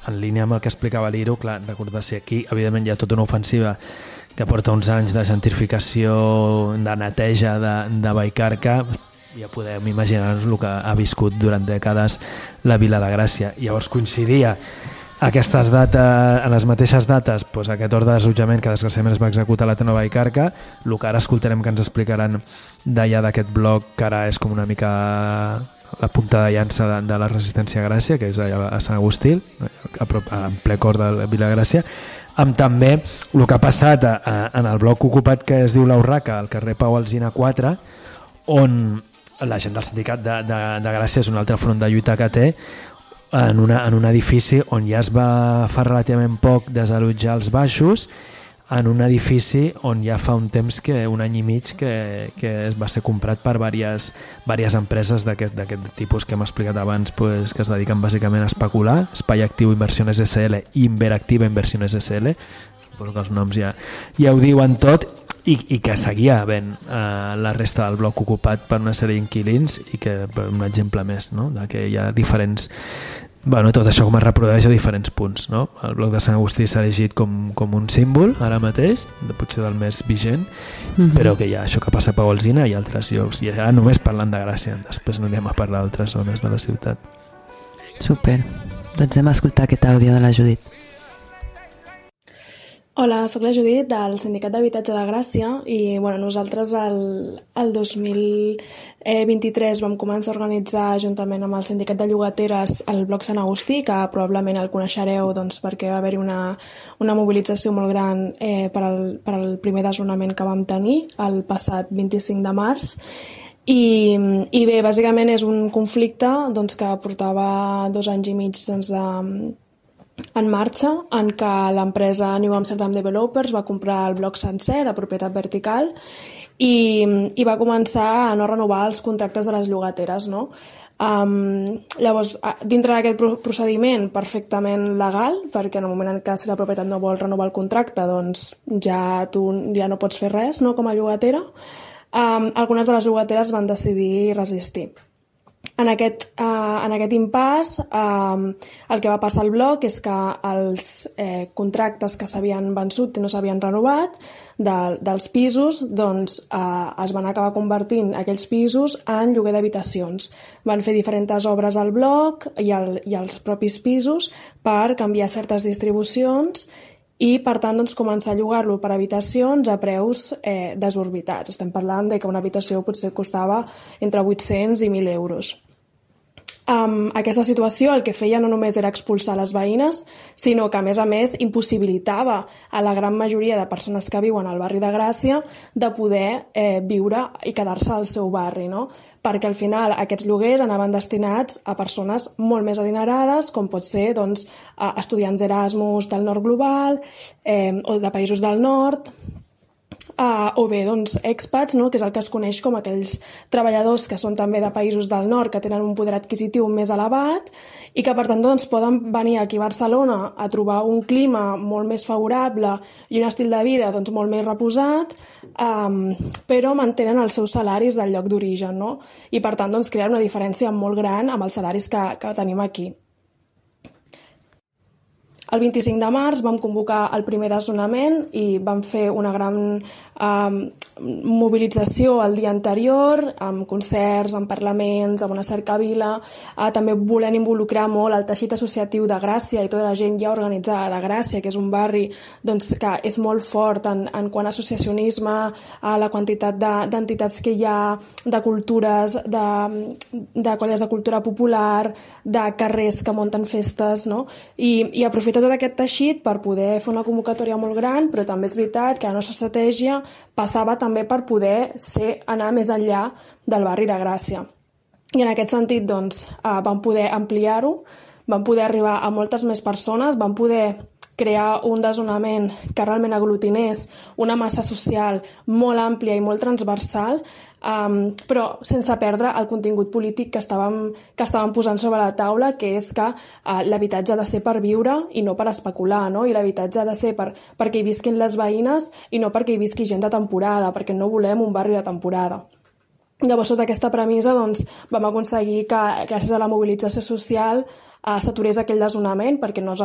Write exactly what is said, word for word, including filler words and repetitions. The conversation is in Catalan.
en línia amb el que explicava l'Iro, clar, recordar si aquí, evidentment, hi ha tota una ofensiva que porta uns anys de gentrificació, de neteja de, de Vallcarca, ja podem imaginar-nos el que ha viscut durant dècades la Vila de Gràcia. Llavors coincidia aquestes dates, en les mateixes dates, doncs aquest ordre d'assetjament que desgraciadament es va executar a la Nova Vallcarca, el que ara escoltarem que ens explicaran d'allà d'aquest bloc, que ara és com una mica la punta de llança de, de la resistència a Gràcia, que és allà a Sant Agustí, a prop, en ple cor de la Vila de Gràcia, amb també el que ha passat a, a, en el bloc ocupat que es diu l'Urraca, al carrer Pau Alsina quatre, on la gent del sindicat de, de, de Gràcia és un altre front de lluita que té, en, una, en un edifici on ja es va fa relativament poc desallotjar els baixos, en un edifici on ja fa un temps, que un any i mig, que, que va ser comprat per diverses, diverses empreses d'aquest tipus que hem explicat abans, pues, que es dediquen bàsicament a especular, Espai Actiu Inversiones S L i Inveractiva Inversiones S L, suposo que els noms ja, ja ho diuen tot, i, i que seguia havent eh, la resta del bloc ocupat per una sèrie d'inquilins, i que un exemple més, no? De que hi ha diferents... Bueno, tot això com es reprodueix a diferents punts, no? El bloc de Sant Agustí s'ha elegit com, com un símbol ara mateix, de, potser del més vigent, mm-hmm. però que hi ha això que passa a Pau Alsina i altres llocs, i ara només parlant de Gràcia, després no anem a parlar d'altres zones de la ciutat. Super, doncs anem a escoltar aquest àudio de la Judit. Hola, sóc la Judit del Sindicat d'Habitatge de Gràcia i bueno, nosaltres el, el dos mil vint-i-tres vam començar a organitzar juntament amb el Sindicat de Llogateres el bloc Sant Agustí, que probablement el coneixereu doncs, perquè va haver-hi una, una mobilització molt gran eh, per, al, per al primer desnonament que vam tenir el passat vint-i-cinc de març. I, i bé, bàsicament és un conflicte doncs, que portava dos anys i mig doncs, de en marxa, en què l'empresa New Amsterdam Developers va comprar el bloc sencer de propietat vertical i, i va començar a no renovar els contractes de les llogateres, no? Um, llavors, dintre d'aquest procediment perfectament legal, perquè en el moment en què si la propietat no vol renovar el contracte, doncs ja tu ja no pots fer res, no?, com a llogatera, um, algunes de les llogateres van decidir resistir. En aquest, uh, en aquest impàs, uh, el que va passar al bloc és que els eh, contractes que s'havien vençut i no s'havien renovat de, dels pisos, doncs uh, es van acabar convertint aquells pisos en lloguer d'habitacions. Van fer diferents obres al bloc i, el, i als propis pisos per canviar certes distribucions i, per tant, doncs, començar a llogar-lo per habitacions a preus eh, desorbitats. Estem parlant de que una habitació potser costava entre vuit-cents i mil euros. Um, aquesta situació el que feia no només era expulsar les veïnes, sinó que, a més a més, impossibilitava a la gran majoria de persones que viuen al barri de Gràcia de poder eh, viure i quedar-se al seu barri, no? Perquè al final aquests lloguers anaven destinats a persones molt més adinerades, com pot ser doncs, estudiants d'Erasmus del nord global eh, o de països del nord, Uh, o bé doncs, expats, no? Que és el que es coneix com aquells treballadors que són també de països del nord, que tenen un poder adquisitiu més elevat i que per tant doncs, poden venir aquí a Barcelona a trobar un clima molt més favorable i un estil de vida doncs, molt més reposat, um, però mantenen els seus salaris del lloc d'origen, no? I per tant doncs, crea una diferència molt gran amb els salaris que, que tenim aquí. El vint-i-cinc de març vam convocar el primer desnonament i vam fer una gran eh, mobilització el dia anterior, amb concerts, amb parlaments, amb una cercavila, eh, també volent involucrar molt el teixit associatiu de Gràcia i tota la gent ja organitzada de Gràcia, que és un barri doncs, que és molt fort en, en quant a associacionisme, a la quantitat d'entitats que hi ha, de cultures, de, de colles de cultura popular, de carrers que munten festes, no? I, i aprofitar tot aquest teixit per poder fer una convocatòria molt gran, però també és veritat que la nostra estratègia passava també per poder ser, anar més enllà del barri de Gràcia. I en aquest sentit, doncs, eh, vam poder ampliar-ho, vam poder arribar a moltes més persones, vam poder crear un desnonament que realment aglutinés una massa social molt àmplia i molt transversal, um, però sense perdre el contingut polític que estàvem, que estàvem posant sobre la taula, que és que uh, l'habitatge ha de ser per viure i no per especular, no? I l'habitatge ha de ser per, perquè hi visquin les veïnes i no perquè hi visqui gent de temporada, perquè no volem un barri de temporada. Llavors, sota aquesta premissa, doncs, vam aconseguir que, gràcies a la mobilització social, eh, s'aturés aquell desnonament, perquè no